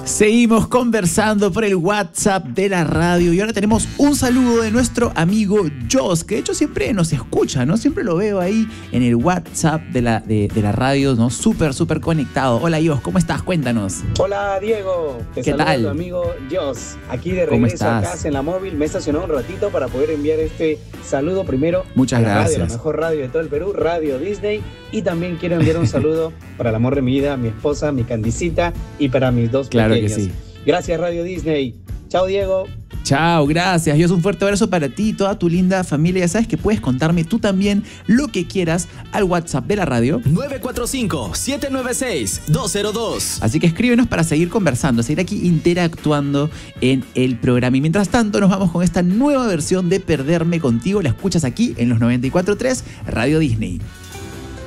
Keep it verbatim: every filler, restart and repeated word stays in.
Seguimos conversando por el WhatsApp de la radio y ahora tenemos un saludo de nuestro amigo Jos, que de hecho siempre nos escucha, ¿no? Siempre lo veo ahí en el WhatsApp de la, de, de la radio, ¿no? Súper, súper conectado. Hola Jos, ¿cómo estás? Cuéntanos. Hola Diego, te ¿Qué saluda tal? tu amigo Jos, aquí de ¿Cómo regreso a estás? casa en la móvil. Me he estacionado un ratito para poder enviar este saludo primero. Muchas a la gracias. radio, la mejor radio de todo el Perú, Radio Disney. Y también quiero enviar un saludo para el amor de mi vida, mi esposa, mi Candicita y para mis dos Claro que pequeños. sí. Gracias Radio Disney. Chao Diego. Chao, gracias. Jos, un fuerte abrazo para ti y toda tu linda familia. Ya sabes que puedes contarme tú también lo que quieras al WhatsApp de la radio. nueve cuatro cinco, siete nueve seis, dos cero dos. Así que escríbenos para seguir conversando, seguir aquí interactuando en el programa. Y mientras tanto nos vamos con esta nueva versión de Perderme Contigo. La escuchas aquí en los noventa y cuatro punto tres Radio Disney.